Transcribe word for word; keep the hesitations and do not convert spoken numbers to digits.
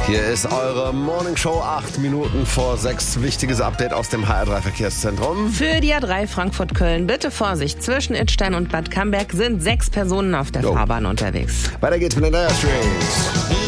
Hier ist eure Morning Show, acht Minuten vor sechs. Wichtiges Update aus dem H R drei Verkehrszentrum. Für die A drei Frankfurt-Köln bitte Vorsicht. Zwischen Idstein und Bad Camberg sind sechs Personen auf der Jo. Fahrbahn unterwegs. Weiter geht's mit den Dire Straits.